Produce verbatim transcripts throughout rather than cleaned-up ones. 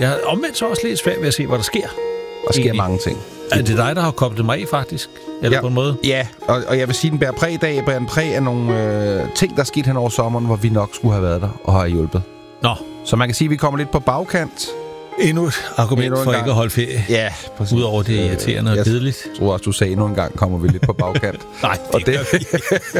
Jeg har omvendt så også lidt svært ved at se, hvad der sker. Der sker egentlig mange ting. Er det dig, der har koblet mig af, faktisk? Eller ja, på en måde? Ja, og, og jeg vil sige, den bærer præg i dag, bærer en præg af nogle øh, ting, der er sket hen over sommeren, hvor vi nok skulle have været der og har hjulpet. Nå. Så man kan sige, at vi kommer lidt på bagkant. Endnu et argument endnu for gang. Ikke at holde ferie. Ja, præcis. Udover det irriterende øh, og kedeligt. Jeg tror også, du sagde, endnu en gang kommer vi lidt på bagkant. Nej, det, og det gør vi.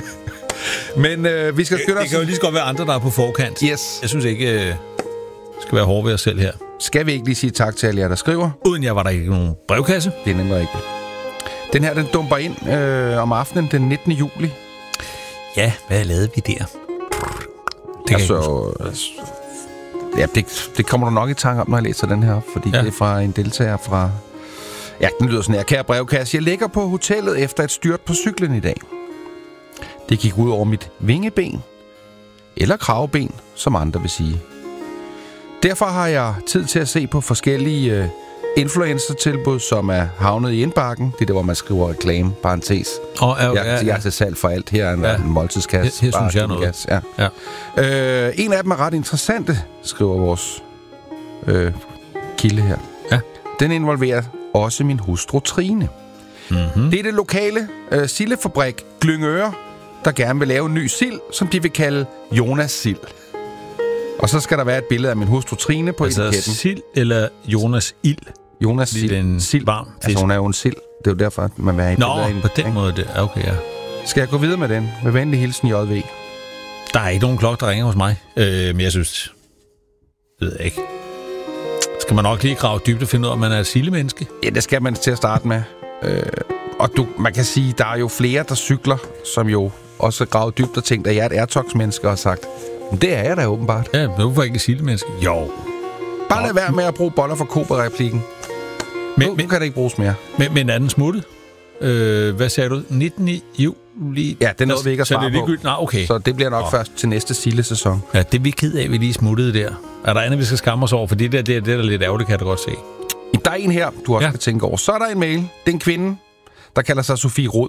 Men øh, vi skal skynde os. Det kan jo lige så godt være andre, der er på forkant. Yes. Jeg synes ikke, øh, skal være hårde ved os selv her. Skal vi ikke lige sige tak til alle jer, der skriver? Uden jeg var der ikke nogen brevkasse. Det er nemlig rigtigt. Den her, den dumper ind øh, om aftenen den nittende juli. Ja, hvad lavede vi der? Det altså, ja, det, det kommer du nok i tanke om, når jeg læser den her, fordi ja. Det er fra en deltager fra... Ja, den lyder sådan her. Kære brevkasse, jeg ligger på hotellet efter et styrt på cyklen i dag. Det gik ud over mit vingeben, eller kravben, som andre vil sige. Derfor har jeg tid til at se på forskellige øh, influencer-tilbud, som er havnet i indbakken. Det er der, hvor man skriver reklame, parentes. Oh, ja, jeg, ja, ja. jeg er til salg for alt. Her er en, ja. en måltidskasse. Her, her synes jeg noget. Gas, ja. Ja. Øh, en af dem er ret interessante, skriver vores øh, kilde her. Ja. Den involverer også min hustru Trine. Mm-hmm. Det er det lokale øh, sildefabrik Glyngøre, der gerne vil lave en ny sild, som de vil kalde Jonas Sild. Og så skal der være et billede af min hustru Trine på altså etiketten. Sild eller Jonas Ild? Jonas Sild. En sild. Varm fisk. Altså hun er jo en sild. Det er jo derfor, at man vil have et Nå, billede af hende. på den måde. Det. Okay, ja. Skal jeg gå videre med den? Med venlig hilsen J V. Der er ikke nogen klokke, der ringer hos mig. Øh, men jeg synes... Det ved jeg ikke. Skal man nok lige grave dybt og finde ud af, om man er et sildemenneske? Ja, det skal man til at starte med. Øh, og du, man kan sige, der er jo flere, der cykler, som jo også gravet dybt og tænkt, at jeg er et Airtox-menneske og har sagt, men det er jeg da åbenbart. Ja, men hvorfor ikke et sildemenneske? Jo. Bare lad være med at bruge boller for Cobra-replikken. Men, nu men, kan det ikke bruges mere. Men, men er den smuttet? Øh, hvad sagde du? nittende juli? Ja, det nåede vi ikke at svare på. Nå, okay. Så det bliver nok oh. først til næste sildesæson. Ja, det er vi ked af, vi lige smuttede der. Er der andet, vi skal skamme os over? For det der, det er, det er lidt ærgerligt, kan jeg da godt se. Der er en her, du også ja. kan tænke over. Så er der en mail. Det er en kvinde, der kalder sig Sofie Rod.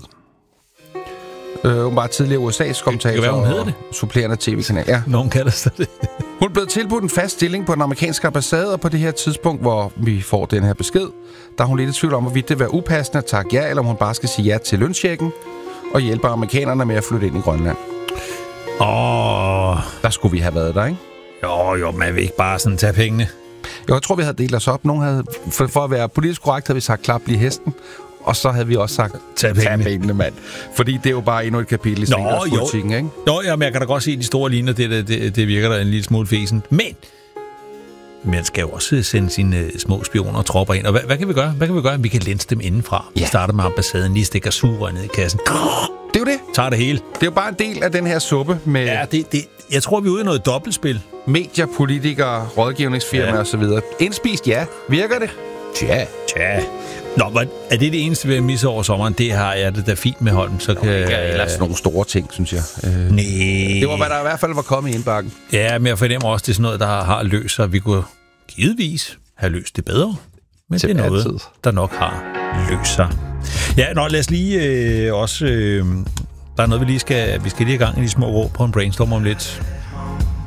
Øh, hun var tidligere U S A's kommentator og supplerende tv-kanal. Ja. Nogen kalder sig det. Hun blev tilbudt en fast stilling på den amerikanske ambassade, og på det her tidspunkt, hvor vi får den her besked, der er hun lidt i tvivl om, hvorvidt det var upassende at takke ja, eller om hun bare skal sige ja til lønchecken og hjælpe amerikanerne med at flytte ind i Grønland. Åh, oh. Der skulle vi have været der, ikke? Jo, jo, man vil ikke bare sådan tage pengene. Jo, jeg tror, vi havde delt os op. Nogen havde, for, for at være politisk korrekt, havde vi sagt, klap lige hesten. Og så havde vi også sagt, tag pengene. Tag pengene, mand. Fordi det er jo bare endnu et kapitel i svinkerspolitikken, ikke? Nå, ja, men jeg kan da godt se, de store linjer, det, det, det virker da en lille smule fæsen. Men man skal jo også sende sine små spioner og tropper ind. Og hvad, hvad kan vi gøre? Hvad kan vi gøre? Vi kan lænse dem indenfra. Ja. Vi starter med ambassaden, lige stikker sugerør ned i kassen. Det er jo det. Tager det hele. Det er jo bare en del af den her suppe med... Ja, det, det, jeg tror, vi er ude i noget dobbeltspil. Medier, politikere, rådgivningsfirmaer ja. og så videre. Indspist, ja. Virker det? Tja. Tja. Nå, men er det det eneste, vi misser over sommeren? Det har jeg det da fint med Holm. Så kan... Nå, ikke ellers nogle store ting, synes jeg. Øh, Nej. Det var, hvad der i hvert fald var kommet i indbakken. Ja, men jeg fornemmer også, det er sådan noget, der har løst sig. Vi kunne givetvis have løst det bedre. Men til det er noget, altid. Der nok har løst sig. Ja, nå, lad os lige øh, også... Øh, der er noget, vi lige skal... Vi skal lige i gang i de små råd på en brainstorm om lidt.